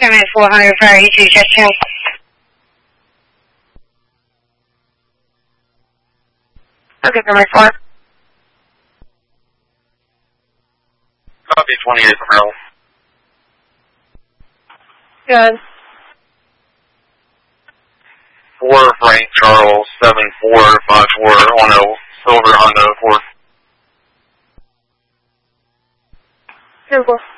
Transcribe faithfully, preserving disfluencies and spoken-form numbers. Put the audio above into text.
Command four hundred, fire E two, check check. Okay, Command four. Copy twenty-eight from L. Good. four Frank Charles seven four five four on a silver Honda Accord. Simple.